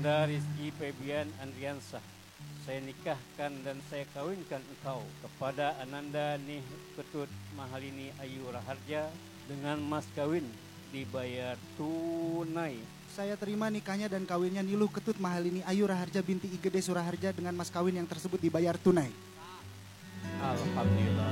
Ananda Rizky Febian Andriansah, saya nikahkan dan saya kawinkan engkau kepada Ananda Nih Ketut Mahalini Ayu Raharja dengan mas kawin dibayar tunai. Saya terima nikahnya dan kawinnya Niluh Ketut Mahalini Ayu Raharja binti Igede Suraharja dengan mas kawin yang tersebut dibayar tunai. Alhamdulillah.